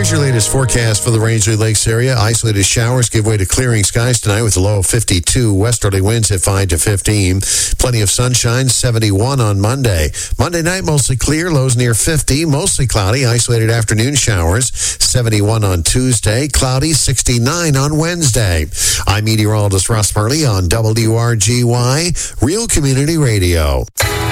Here's your latest forecast for the Rangeley Lakes area. Isolated showers give way to clearing skies tonight with a low of 52. Westerly winds at 5 to 15. Plenty of sunshine, 71 on Monday. Monday night, mostly clear, lows near 50. Mostly cloudy, isolated afternoon showers, 71 on Tuesday. Cloudy, 69 on Wednesday. I'm meteorologist Russ Murley on WRGY, Real Community Radio.